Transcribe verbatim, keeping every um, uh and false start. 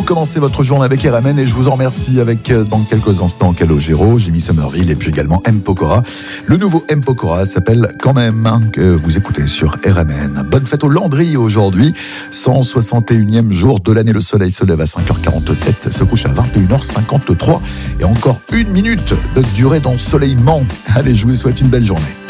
commencez votre journée avec R M N et je vous en remercie avec dans quelques instants Calogero, Jimmy Somerville et puis également M. Pokora. Le nouveau M. Pokora s'appelle Quand même, hein, que vous écoutez sur R M N. Bonne fête aux Landry aujourd'hui, cent soixante et unième jour de l'année. Le soleil se lève à cinq heures quarante-sept, se couche à vingt et une heures cinquante-trois et encore une minute de durée d'ensoleillement. Allez, je vous souhaite une belle journée.